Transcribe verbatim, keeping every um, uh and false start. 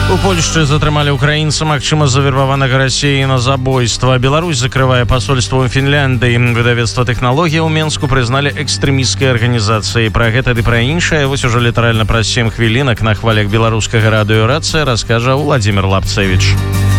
У Польшчы затрымалі украінца, магчыма, завербаванага Расіяй на забойства. Беларусь закрывае пасольства ў Фінляндыі. Выдавецтва «Тэхналогія» ў Менску прызналі экстрэмісцкай арганізацыяй. Пра гэта ды пра іншае вось ужо літаральна праз сем хвілінак на хвалях беларускага радыё «Рацыя» раскажа Владзімир Лапцевіч.